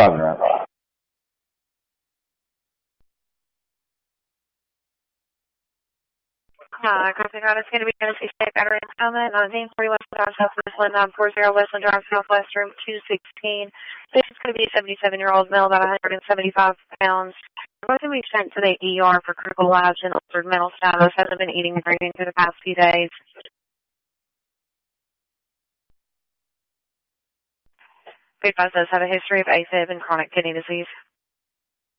5 around. Copy that. It's going to be Tennessee State Veterans Summit, 1940 Westland Drive, Southwest Westland, 940 Westland Drive, Southwest, room 216. This is going to be a 77-year-old male, about 175 pounds. Both will be sent to the ER for critical labs and altered mental status. Hasn't been eating and drinking for the past few days. Food does have a history of AFib and chronic kidney disease.